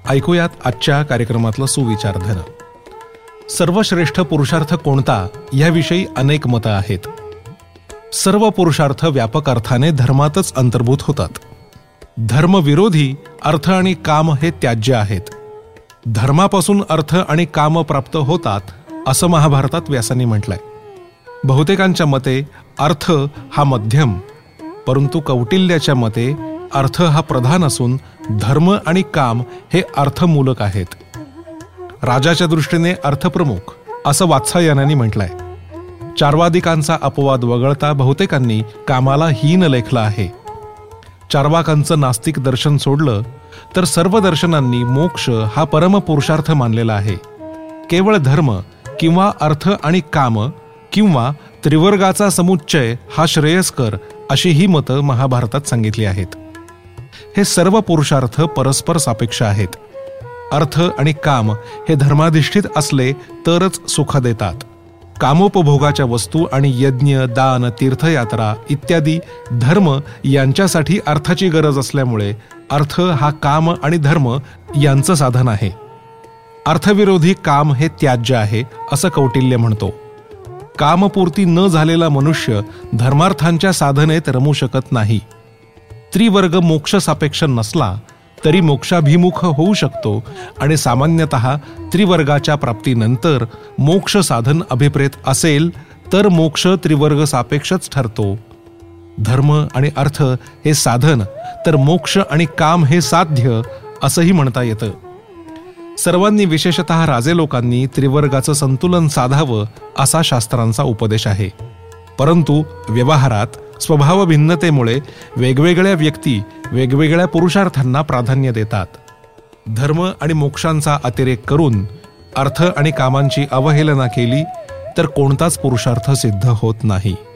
ऐकूयात आजच्या कार्यक्रमातलं सुविचारधन. सर्वश्रेष्ठ पुरुषार्थ कोणता याविषयी अनेक मतं आहेत. सर्व पुरुषार्थ व्यापक अर्थाने धर्मातच अंतर्भूत होतात. धर्मविरोधी अर्थ आणि काम हे त्याज्य आहेत. धर्मापासून अर्थ आणि काम प्राप्त होतात असं महाभारतात व्यासांनी म्हटलंय. बहुतेकांच्या मते अर्थ हा मध्यम, परंतु कौटिल्याच्या मते अर्थ हा प्रधान असून धर्म आणि काम हे अर्थमूलक आहेत. राजाच्या दृष्टीने अर्थप्रमुख असं वात्सायनाने म्हटलंय. चार्वादिकांचा अपवाद वगळता बहुतेकांनी कामाला हीन लेखलं आहे. चार्वाकांचं नास्तिक दर्शन सोडलं तर सर्व दर्शनांनी मोक्ष हा परमपुरुषार्थ मानलेला आहे. केवळ धर्म किंवा अर्थ आणि काम किंवा त्रिवर्गाचा समुच्चय हा श्रेयस्कर अशी ही मतं महाभारतात सांगितली आहेत. हे सर्व पुरुषार्थ परस्पर सापेक्ष आहेत. अर्थ आणि काम हे धर्माधिष्ठित असले तरच सुख देतात. कामोपभोगाच्या वस्तू आणि यज्ञ, दान, तीर्थयात्रा इत्यादी धर्म यांच्यासाठी अर्थाची गरज असल्यामुळे अर्थ हा काम आणि धर्म यांचं साधन आहे. अर्थविरोधी काम हे त्याज्य आहे असं कौटिल्य म्हणतो. कामपूर्ती न झालेला मनुष्य धर्मार्थांच्या साधनेत रमू शकत नाही. त्रिवर्ग मोक्ष सापेक्ष नसला तरी मोक्षाभिमुख होऊ शकतो आणि सामान्यतः त्रिवर्गाच्या प्राप्तीनंतर मोक्ष साधन अभिप्रेत असेल तर मोक्ष त्रिवर्ग सापेक्षच ठरतो. धर्म आणि अर्थ हे साधन तर मोक्ष आणि काम हे साध्य असंही म्हणता येतं. सर्वांनी विशेषतः राजे लोकांनी त्रिवर्गाचं संतुलन साधावं असा शास्त्रांचा उपदेश आहे. परंतु व्यवहारात स्वभाव भिन्नतेमुळे वेगवेगळ्या व्यक्ती वेगवेगळ्या पुरुषार्थांना प्राधान्य देतात. धर्म आणि मोक्षांचा अतिरेक करून अर्थ आणि कामांची अवहेलना केली तर कोणताच पुरुषार्थ सिद्ध होत नाही.